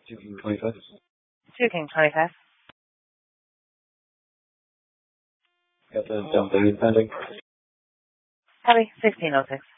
2 King 25. 2 King 25. Got the dump down pending. Copy, 1606.